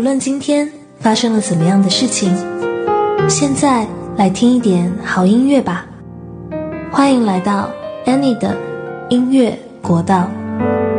无论今天发生了怎么样的事情，现在来听一点好音乐吧。欢迎来到 Annie 的音乐国道。